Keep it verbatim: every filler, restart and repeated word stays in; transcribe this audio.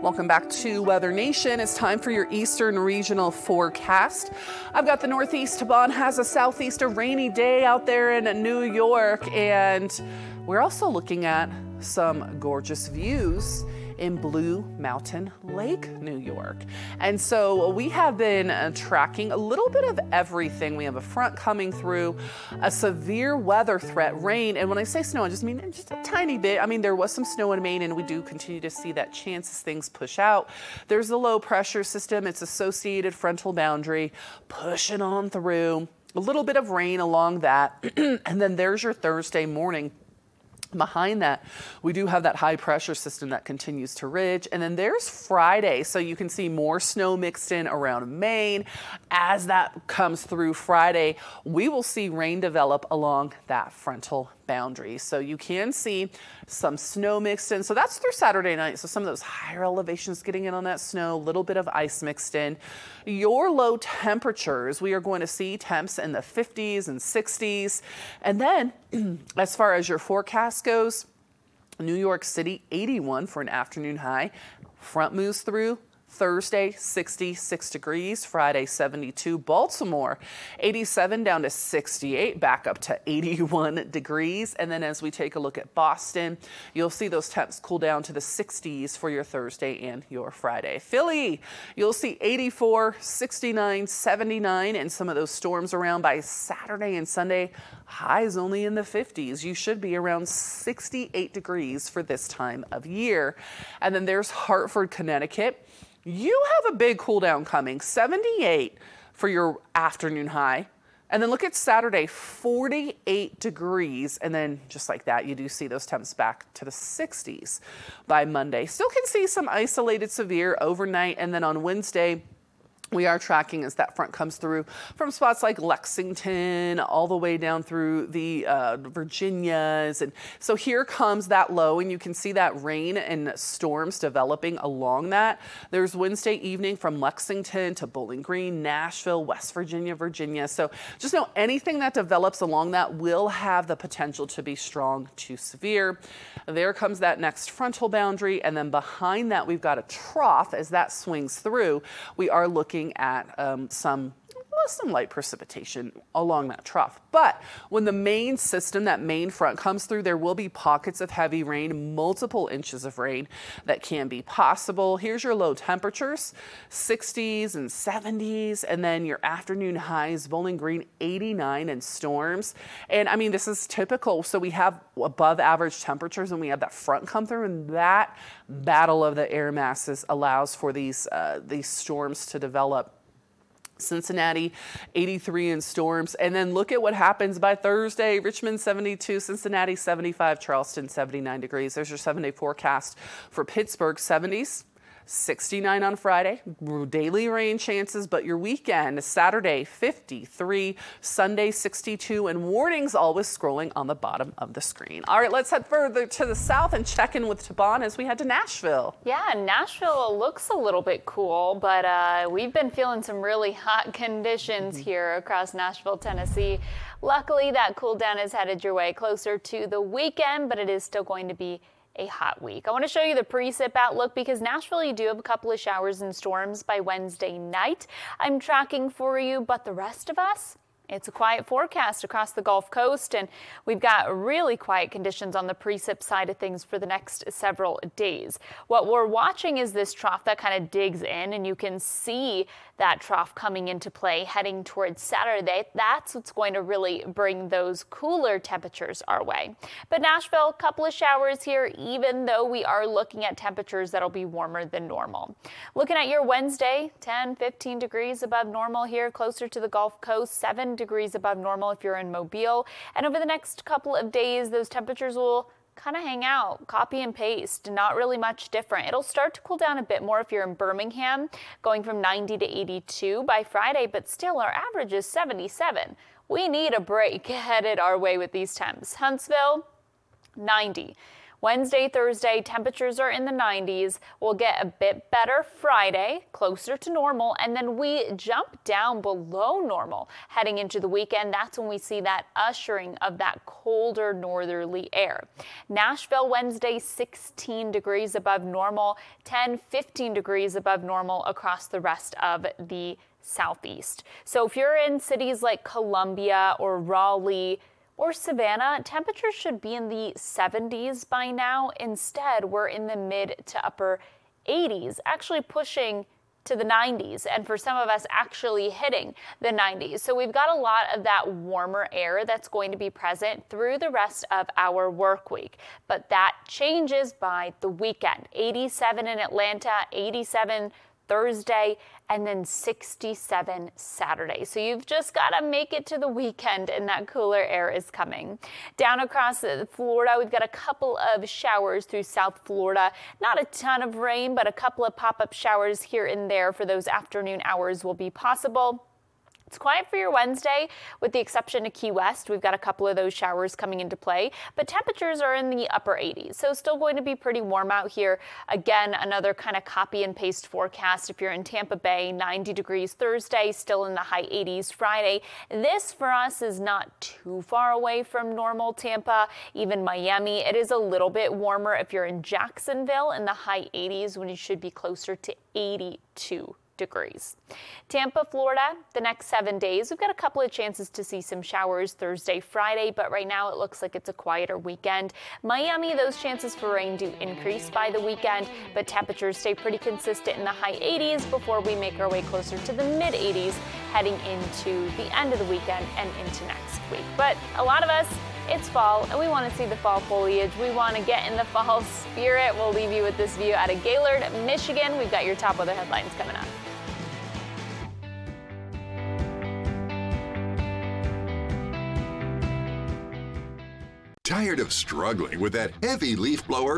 Welcome back to Weather Nation. It's time for your Eastern regional forecast. I've got the Northeast. Tabon has a southeast, a rainy day out there in New York. And we're also looking at some gorgeous views in Blue Mountain Lake, New York. And so we have been uh, tracking a little bit of everything. We have a front coming through, a severe weather threat, rain. And when I say snow, I just mean just a tiny bit. I mean, there was some snow in Maine, and we do continue to see that chance as things push out. There's a low pressure system, its associated frontal boundary pushing on through. A little bit of rain along that. And then there's your Thursday morning. Behind that, we do have that high pressure system that continues to ridge. And then there's Friday. So you can see more snow mixed in around Maine. As that comes through Friday, we will see rain develop along that frontal boundary. So you can see some snow mixed in. So that's through Saturday night. So some of those higher elevations getting in on that snow, a little bit of ice mixed in. Your low temperatures, we are going to see temps in the fifties and sixties. And then as far as your forecast goes, New York City, eighty-one for an afternoon high. Front moves through. Thursday, sixty-six degrees. Friday, seventy-two. Baltimore, eighty-seven down to sixty-eight, back up to eighty-one degrees. And then as we take a look at Boston, you'll see those temps cool down to the sixties for your Thursday and your Friday. Philly, you'll see eighty-four, sixty-nine, seventy-nine, and some of those storms around by Saturday and Sunday. Highs only in the fifties. You should be around sixty-eight degrees for this time of year. And then there's Hartford, Connecticut. You have a big cool down coming, seventy-eight for your afternoon high. And then look at Saturday, forty-eight degrees. And then just like that, you do see those temps back to the sixties by Monday. Still can see some isolated severe overnight. And then on Wednesday, we are tracking as that front comes through from spots like Lexington all the way down through the uh, Virginias. And so here comes that low, and you can see that rain and storms developing along that. There's Wednesday evening from Lexington to Bowling Green, Nashville, West Virginia, Virginia. So just know anything that develops along that will have the potential to be strong to severe. There comes that next frontal boundary. And then behind that, we've got a trough. As that swings through, we are looking at um, some some light precipitation along that trough. But when the main system, that main front comes through, there will be pockets of heavy rain, multiple inches of rain that can be possible. Here's your low temperatures, sixties and seventies, and then your afternoon highs, Bowling Green, eighty-nine, and storms. And I mean, this is typical. So we have above average temperatures, and we have that front come through, and that battle of the air masses allows for these uh, these storms to develop. Cincinnati, eighty-three in storms. And then look at what happens by Thursday. Richmond, seventy-two, Cincinnati, seventy-five, Charleston, seventy-nine degrees. There's your seven-day forecast for Pittsburgh, seventies. sixty-nine on Friday, daily rain chances, but your weekend, Saturday, fifty-three, Sunday, sixty-two, and warnings always scrolling on the bottom of the screen. All right, let's head further to the south and check in with Tabon as we head to Nashville. Yeah, Nashville looks a little bit cool, but uh, we've been feeling some really hot conditions mm-hmm. here across Nashville, Tennessee. Luckily, that cool down is headed your way closer to the weekend, but it is still going to be a hot week. I want to show you the precip outlook because Nashville, you do have a couple of showers and storms by Wednesday night. I'm tracking for you, but the rest of us, it's a quiet forecast across the Gulf Coast, and we've got really quiet conditions on the precip side of things for the next several days. What we're watching is this trough that kind of digs in, and you can see that trough coming into play heading towards Saturday. That's what's going to really bring those cooler temperatures our way. But Nashville, a couple of showers here, even though we are looking at temperatures that'll be warmer than normal. Looking at your Wednesday, ten, fifteen degrees above normal here, closer to the Gulf Coast, seven degrees above normal if you're in Mobile. And over the next couple of days, those temperatures will kind of hang out, copy and paste, not really much different. It'll start to cool down a bit more if you're in Birmingham, going from ninety to eighty-two by Friday, but still our average is seventy-seven. We need a break headed our way with these temps. Huntsville, ninety. Wednesday, Thursday, temperatures are in the nineties. We'll get a bit better Friday, closer to normal, and then we jump down below normal heading into the weekend. That's when we see that ushering of that colder northerly air. Nashville, Wednesday, sixteen degrees above normal, ten, fifteen degrees above normal across the rest of the southeast. So if you're in cities like Columbia or Raleigh or Savannah, temperatures should be in the seventies by now. Instead, we're in the mid to upper eighties, actually pushing to the nineties, and for some of us actually hitting the nineties. So we've got a lot of that warmer air that's going to be present through the rest of our work week. But that changes by the weekend. eighty-seven in Atlanta, eighty-seven Thursday, and then sixty-seven Saturday. So you've just got to make it to the weekend and that cooler air is coming. Down across Florida, we've got a couple of showers through South Florida. Not a ton of rain, but a couple of pop-up showers here and there for those afternoon hours will be possible. It's quiet for your Wednesday, with the exception of Key West. We've got a couple of those showers coming into play, but temperatures are in the upper eighties, so still going to be pretty warm out here. Again, another kind of copy and paste forecast. If you're in Tampa Bay, ninety degrees Thursday, still in the high eighties Friday. This for us is not too far away from normal. Tampa, even Miami, it is a little bit warmer if you're in Jacksonville, in the high eighties, when you should be closer to eighty-two degrees. Tampa, Florida, the next seven days, we've got a couple of chances to see some showers Thursday, Friday, but right now it looks like it's a quieter weekend. Miami, those chances for rain do increase by the weekend, but temperatures stay pretty consistent in the high eighties before we make our way closer to the mid eighties heading into the end of the weekend and into next week. But a lot of us, it's fall, and we want to see the fall foliage. We want to get in the fall spirit. We'll leave you with this view out of Gaylord, Michigan. We've got your top weather headlines coming up. Tired of struggling with that heavy leaf blower?